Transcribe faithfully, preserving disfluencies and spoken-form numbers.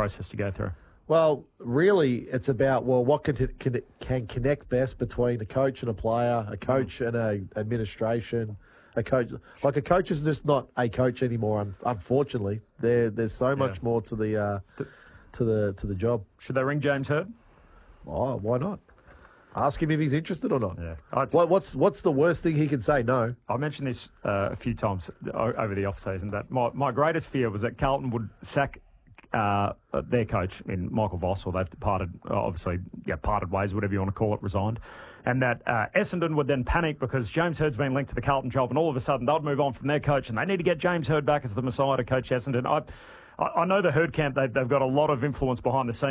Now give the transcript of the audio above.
process to go through. Well, really, it's about, well, what can, can, can connect best between a coach and a player, a coach mm. and a administration, a coach. Like, a coach is just not a coach anymore, unfortunately. There, There's so much yeah. more to the, uh, the, to the to the job. Should they ring James Hird? Oh, why not? Ask him if he's interested or not. Yeah. What, what's what's the worst thing he can say? No. I mentioned this uh, a few times over the off-season, that my, my greatest fear was that Carlton would sack uh, their coach in Michael Voss, or they've departed, obviously, yeah, parted ways, whatever you want to call it, resigned, and that uh, Essendon would then panic because James Hird's been linked to the Carlton job, and all of a sudden they'd move on from their coach, and they need to get James Hird back as the Messiah to coach Essendon. I, I know the Hird camp, they've, they've got a lot of influence behind the scenes.